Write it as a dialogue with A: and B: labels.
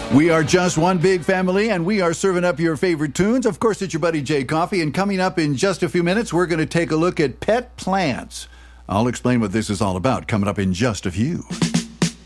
A: We are just one big family, and we are serving up your favorite tunes. Of course, it's your buddy Jay Coffee, and coming up in just a few minutes, we're going to take a look at pet plants. I'll explain what this is all about coming up in just a few.